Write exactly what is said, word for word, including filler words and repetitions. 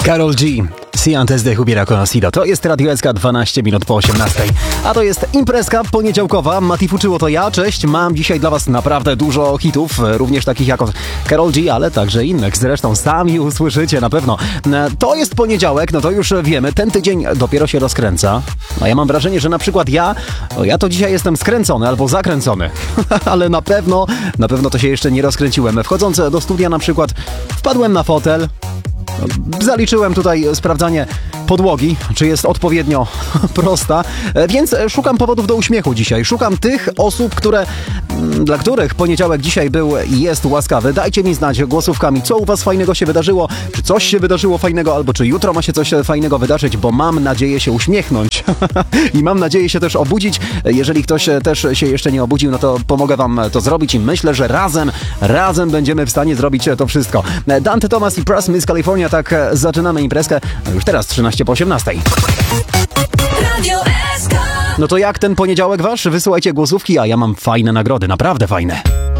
Karol G. Si antes de hubiera conocido. To jest Radio S K dwanaście minut po osiemnastej. A to jest imprezka poniedziałkowa. Mati Fuczyło to ja. Cześć. Mam dzisiaj dla was naprawdę dużo hitów, również takich jak Karol G, ale także innych. Zresztą sami usłyszycie na pewno. To jest poniedziałek, no to już wiemy. Ten tydzień dopiero się rozkręca. No ja mam wrażenie, że na przykład ja, no ja to dzisiaj jestem skręcony albo zakręcony. Ale na pewno, na pewno to się jeszcze nie rozkręciłem. Wchodząc do studia na przykład wpadłem na fotel. Zaliczyłem tutaj sprawdzanie podłogi, czy jest odpowiednio prosta, więc szukam powodów do uśmiechu dzisiaj. Szukam tych osób, które, dla których poniedziałek dzisiaj był i jest łaskawy. Dajcie mi znać głosówkami, co u was fajnego się wydarzyło, czy coś się wydarzyło fajnego, albo czy jutro ma się coś fajnego wydarzyć, bo mam nadzieję się uśmiechnąć i mam nadzieję się też obudzić. Jeżeli ktoś też się jeszcze nie obudził, no to pomogę wam to zrobić i myślę, że razem, razem będziemy w stanie zrobić to wszystko. Dante Thomas i Press Miss California, tak zaczynamy imprezkę. Już teraz trzynaście po osiemnastej. No to jak ten poniedziałek wasz? Wysyłajcie głosówki, a ja mam fajne nagrody, naprawdę fajne.